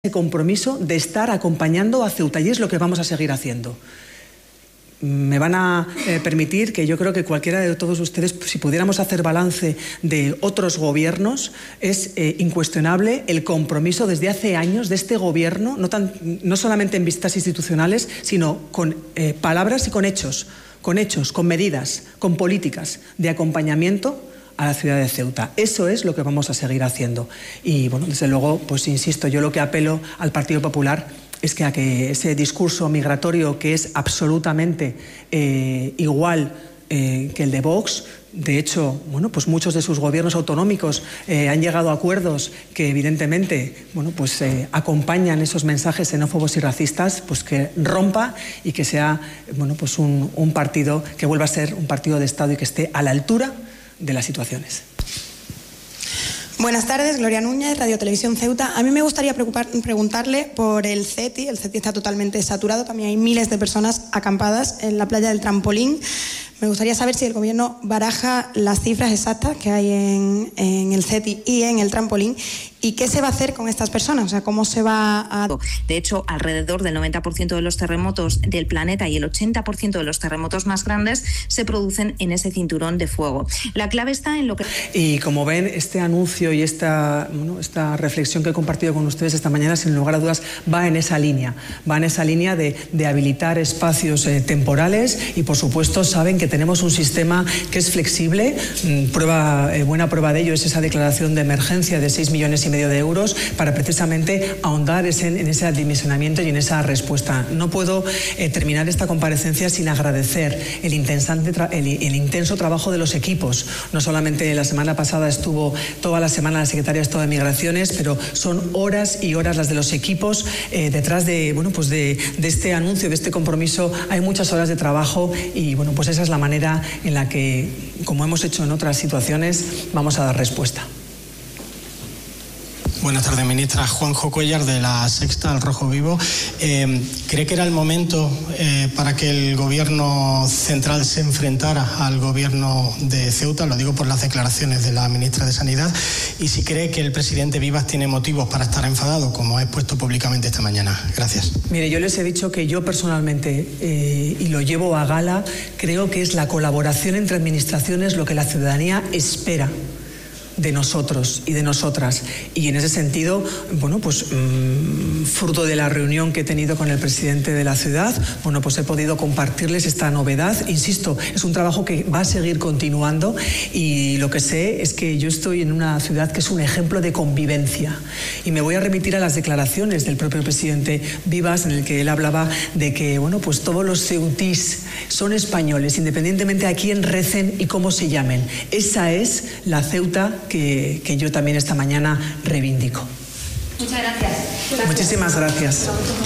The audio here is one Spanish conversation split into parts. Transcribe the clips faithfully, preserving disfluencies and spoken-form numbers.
ese compromiso de estar acompañando a Ceuta, y es lo que vamos a seguir haciendo. Me van a eh, permitir que yo creo que cualquiera de todos ustedes, si pudiéramos hacer balance de otros gobiernos, es eh, incuestionable el compromiso desde hace años de este gobierno, no, tan, no solamente en vistas institucionales, sino con eh, palabras y con hechos, con hechos, con medidas, con políticas de acompañamiento a la ciudad de Ceuta. Eso es lo que vamos a seguir haciendo. Y bueno, desde luego, pues insisto, yo lo que apelo al Partido Popular es que a que ese discurso migratorio, que es absolutamente eh, igual eh, que el de Vox, de hecho, bueno, pues muchos de sus gobiernos autonómicos eh, han llegado a acuerdos que evidentemente, bueno, pues eh, acompañan esos mensajes xenófobos y racistas, pues que rompa y que sea, bueno, pues un, un partido que vuelva a ser un partido de Estado y que esté a la altura de las situaciones. Buenas tardes, Gloria Núñez, Radio Televisión Ceuta. A mí me gustaría preguntarle por el CETI. El CETI está totalmente saturado, también hay miles de personas acampadas en la playa del Trampolín. Me gustaría saber si el Gobierno baraja las cifras exactas que hay en, en el CETI y en el Trampolín y qué se va a hacer con estas personas, o sea, cómo se va a... De hecho, alrededor del noventa por ciento de los terremotos del planeta y el ochenta por ciento de los terremotos más grandes se producen en ese cinturón de fuego. La clave está en lo que... Y como ven, este anuncio y esta, bueno, esta reflexión que he compartido con ustedes esta mañana, sin lugar a dudas, va en esa línea, va en esa línea de, de habilitar espacios eh, temporales y, por supuesto, saben que tenemos un sistema que es flexible. Prueba, eh, buena prueba de ello es esa declaración de emergencia de seis millones y medio de euros para precisamente ahondar ese, en ese adimensionamiento y en esa respuesta. No puedo eh, terminar esta comparecencia sin agradecer el, el, el intenso trabajo de los equipos. No solamente la semana pasada estuvo toda la semana la secretaria de Estado de Migraciones, pero son horas y horas las de los equipos eh, detrás de, bueno, pues de, de este anuncio, de este compromiso. Hay muchas horas de trabajo y bueno, pues esa es la manera en la que, como hemos hecho en otras situaciones, vamos a dar respuesta. Buenas tardes, ministra. Juanjo Cuellar, de La Sexta, El Rojo Vivo. Eh, ¿Cree que era el momento eh, para que el gobierno central se enfrentara al gobierno de Ceuta? Lo digo por las declaraciones de la ministra de Sanidad. Y si cree que el presidente Vivas tiene motivos para estar enfadado, como ha expuesto públicamente esta mañana. Gracias. Mire, yo les he dicho que yo personalmente, eh, y lo llevo a gala, creo que es la colaboración entre administraciones lo que la ciudadanía espera de nosotros y de nosotras. Y en ese sentido, bueno, pues mmm, fruto de la reunión que he tenido con el presidente de la ciudad, bueno, pues he podido compartirles esta novedad. Insisto, es un trabajo que va a seguir continuando y lo que sé es que yo estoy en una ciudad que es un ejemplo de convivencia. Y me voy a remitir a las declaraciones del propio presidente Vivas, en el que él hablaba de que, bueno, pues todos los ceutís son españoles, independientemente a quién recen y cómo se llamen. Esa es la Ceuta Que, que yo también esta mañana reivindico. Muchas gracias. Muchísimas gracias.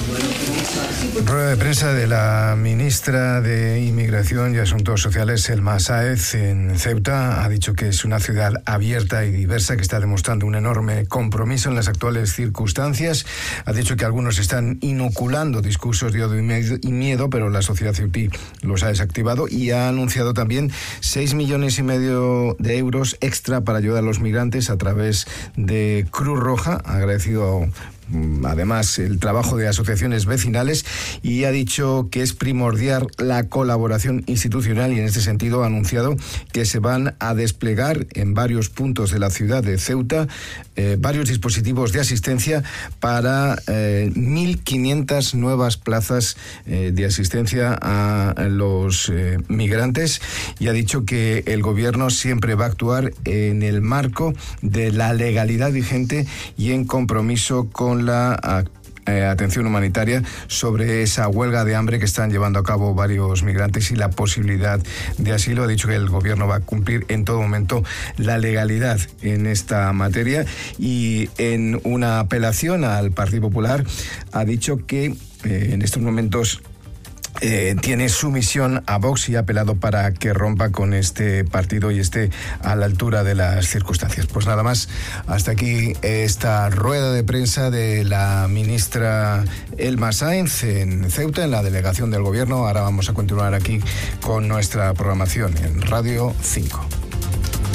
Rueda de prensa de la ministra de Inmigración y Asuntos Sociales, Elma Sáez, en Ceuta. Ha dicho que es una ciudad abierta y diversa que está demostrando un enorme compromiso en las actuales circunstancias. Ha dicho que algunos están inoculando discursos de odio y miedo, pero la sociedad ceutí los ha desactivado, y ha anunciado también seis millones y medio de euros extra para ayudar a los migrantes a través de Cruz Roja. Ha agradecido además el trabajo de asociaciones vecinales y ha dicho que es primordial la colaboración institucional, y en este sentido ha anunciado que se van a desplegar en varios puntos de la ciudad de Ceuta eh, varios dispositivos de asistencia para eh, mil quinientas nuevas plazas eh, de asistencia a los eh, migrantes, y ha dicho que el gobierno siempre va a actuar en el marco de la legalidad vigente y en compromiso con la eh, atención humanitaria sobre esa huelga de hambre que están llevando a cabo varios migrantes y la posibilidad de asilo. Ha dicho que el gobierno va a cumplir en todo momento la legalidad en esta materia, y en una apelación al Partido Popular ha dicho que eh, en estos momentos Eh, tiene sumisión a Vox y ha apelado para que rompa con este partido y esté a la altura de las circunstancias. Pues nada más, hasta aquí esta rueda de prensa de la ministra Elma Sáez en Ceuta, en la delegación del gobierno. Ahora vamos a continuar aquí con nuestra programación en Radio cinco.